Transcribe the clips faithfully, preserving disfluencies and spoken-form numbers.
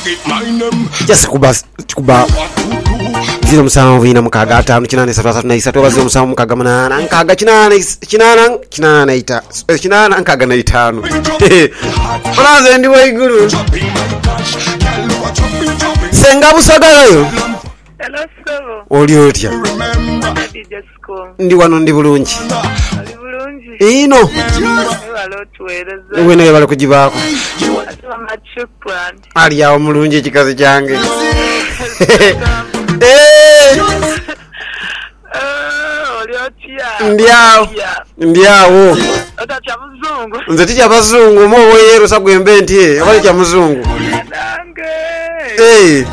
Just kuba kuba zero musanvu ina mukaga atano kinane esatu asatu na isatu baziro musanvu mukaga munana nkaga kinane kinana kinana na ita kinana nkaga na itano onaze ndi waiguru senga busagalayo. Hello sir. Oli otya? Ndi wano ndi bulungi. Ali bulungi. Ino. Walo tuweleza. Wene bali kujibaako. Atama chukran. Ali yawo mulungi ekikazi kyange. Eh. Oli otya? Ndiawo. Ndiawo. Otacha muzungu. Nze ticha bazungu mo weyero sagwembe nti abali kya muzungu. Nange. Eh.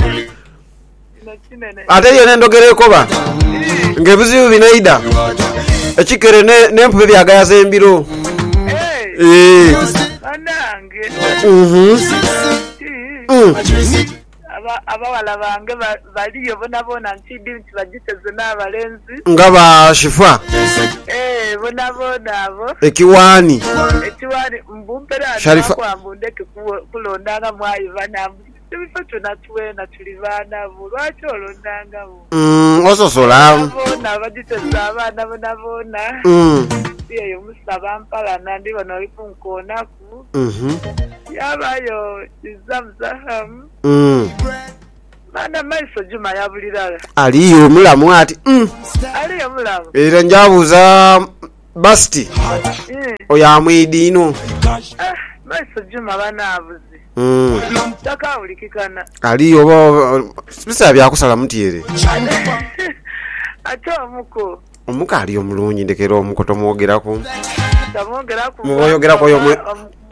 Ate yene ndogereko ba. Ngebuzibu binaida. Ekikere ne nempube byagaya zembiro. Eh. Nange. Mhm. Mm. Aba abawala bange baliyo bona bona ntidi nti bagiteze n'abalenzi. Ngaba shifa. Eh, bona bona abo. Ekiwani. Ekiwani mbumpera Sharifa kwambundeke kulondanga mwayi bana Tubifatu na tuwena tulivana bulwacho olondanga bu. Mm, ososola. Bona bagiteza abana bona bona. Mm. Siye yomusaba mpala nandi bano lipunkona ku. Mhm. Yabayo izamzaham. Mm. Mana maiso juma yabulirala. Aliyo mulamu ati. Mm. Aliyo mulamu. Era njabuza basti. Mm. Oyamwidino. Ah, maiso juma bana abuzi. Mm. Taka ulikikana. Aliyo bo sibisa byakusala mutiere. Acho muko. Omuka aliyo mulungi ndekero omukoto mwogerako. Tamongerako. Muboyogerako yo mwe.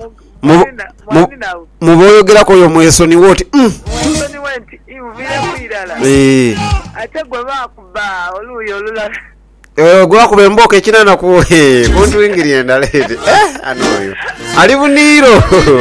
Muboyogerako yo mwesoni woti. Mm. Mwesoni wenti ivire kwirala. Eh. Ate gwe bakuba oluyo olulala. Eh gwa kubemboka ekinana ku eh kuntu ingiri endalete. Eh anoyo. Ali buniro.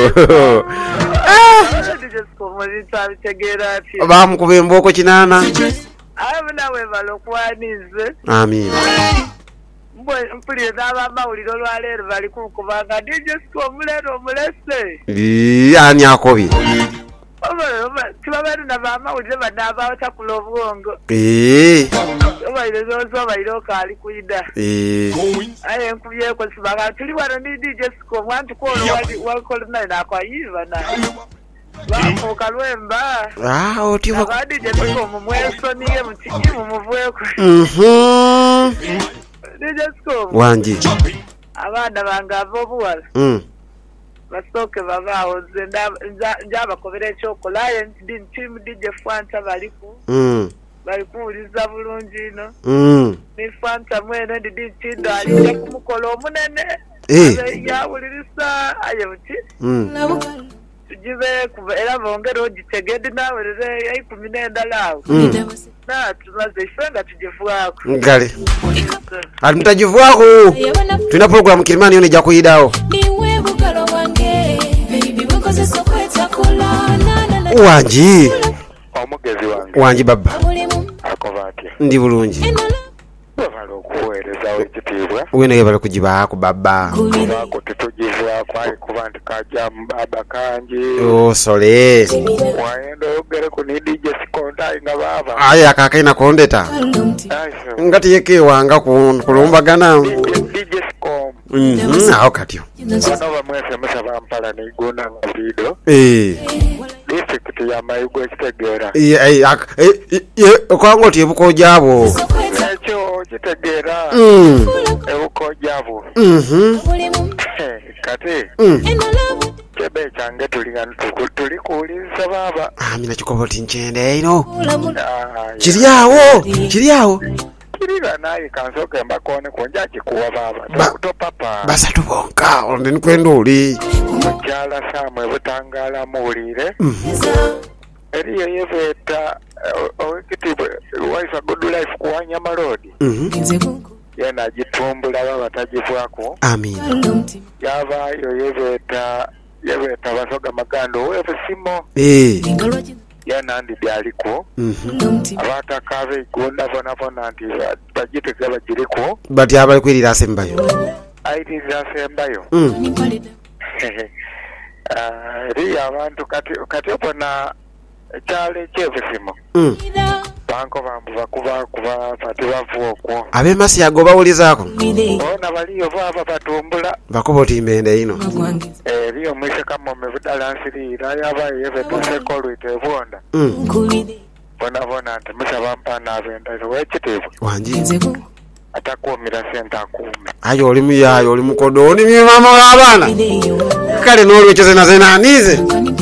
Bamu kubemboko kinana. Abana we balokwanize. Amin. Mbwe mpulire n'abama uliro lwalero bali kubanga D J Sco mulero mulese. Li ani akobi. Oba oba tibabana n'abama uliro banaba otakula obwongo. Eh. Oba ile zozo bayiro kali kuida. Eh. Aye nkuye ko sibaga tuli wano ni D J Sco mwantu ko wali wakola na kwa yiva na. Bako kalwemba. Ah, otiwa. Abadi je ko mu mweso niye mutiki mu muvweko. Mhm. D J Sco. Wanji. Abana bangavo buwala. Mm. Basoke babaho zenda njaba kobere chokola ndi team D J Fanta baliku. Mm. Balikuliza bulungi no. Mm. Ni Fanta mwene ndi tindo ali kumukolo munene. Eh. Ya ulirisa ayebuti. Mm. Tujibe kuva era bongero ogitegede nawe rere yakumi nenda lawo. Na tumaze ifenga tujivuako. Ngale. Ali mtajivuako. Tuna program Kilimani yone jako yidao. Niwe bugalo wange. Baby bukoze sokweta kulana na. Wanji. Omugezi wange. Wanji baba. Akovati. Ndi bulungi. Bavalo kuwereza wekitibwa. Wene bali kujibaako baba. Bako tutujivwa kwa kubanti kaja mbaba kanji. Oh sole. Waendo ogere ku ni D J Skonda inga baba. Aya kakaina kondeta. Ngati yeke wanga kulumba gana. D J Skom. Mhm, aho katyo. Bano bamwese musaba mpala ni gona video. Eh. District ya Mayugo kitegera. Eh eh okwango tyebuko jabo. Echo kitegera. Mm. Ebuko jabo. Mhm. Kate. Mm. Kebe change tulingana tuli kuuliza baba. Ah mina chikoboti nchende ino. Ah. Kiriawo, kiriawo. Kirira naye kansoke mbakone konja kikuwa baba. Ba, papa. Basa tubonka onde nikwendo uli. Mujala samwe butangala mulire. Mhm. Eriyo yeveta owekitibwe wife good life kuwanya malodi. Mhm. Yena jitumbula baba tajivwako. Amin. Yava yo yeveta yeveta basoga magando wewe simo. Eh. Yena ndi byaliko. Mhm. Abata kave igunda bona bona ndi bajite kaba jiriko. Bati abali kwirira sembayo. Aidi za sembayo. Mm. Ah, ri abantu kati kati opona ekyalo ekyebusimo Mm. banko bambu bakuba kuba fati bavu okwo ab'emasi ago bawulizaako bona baliyo baba batumbula bakuba otimbende ino eriyo mwise kamome budala nsiriira yabayo yebetuseko olwita ebwonda Mm. bona bona nti musaba mpaana ab'endali w'ekitiibwa wangi atakuumira sente akuume ayo oli muyayo oli mukodo oni mye mama w'abaana kale n'olwekyo zena zena anize